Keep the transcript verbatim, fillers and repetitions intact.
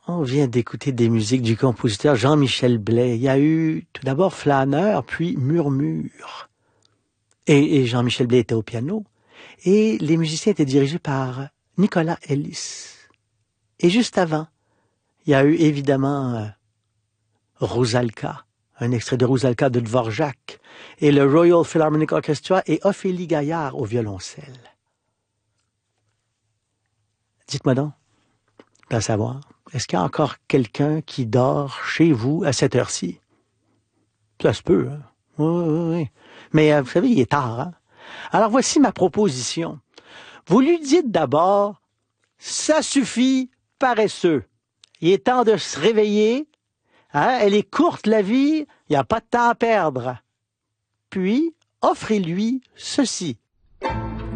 On vient d'écouter des musiques du compositeur Jean-Michel Blais. Il y a eu tout d'abord Flâneur, puis Murmure. Et, et Jean-Michel Blais était au piano. Et les musiciens étaient dirigés par Nicolas Ellis. Et juste avant, il y a eu évidemment euh, Rusalka, un extrait de Rusalka de Dvorak, et le Royal Philharmonic Orchestra et Ophélie Gaillard au violoncelle. Dites-moi donc, à savoir, est-ce qu'il y a encore quelqu'un qui dort chez vous à cette heure-ci? Ça se peut, hein? Oui, oui, oui. Mais euh, vous savez, il est tard, hein? Alors voici ma proposition. Vous lui dites d'abord, ça suffit, paresseux. Il est temps de se réveiller. Hein? Elle est courte, la vie. Il n'y a pas de temps à perdre. Puis, offrez-lui ceci.